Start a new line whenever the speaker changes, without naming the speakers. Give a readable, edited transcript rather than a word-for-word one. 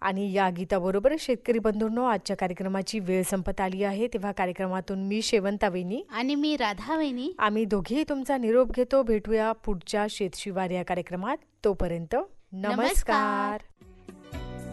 आणि या गीताबरोबर शेतकरी बंधूंनो, आजच्या कार्यक्रमाची वेळ संपत आली आहे. तेव्हा कार्यक्रमातून मी शेवंता वहिनी
आणि मी राधा वहिनी
आम्ही दोघेही तुमचा निरोप घेतो. भेटूया पुढच्या शेतशिवार या कार्यक्रमात. तोपर्यंत नमस्कार.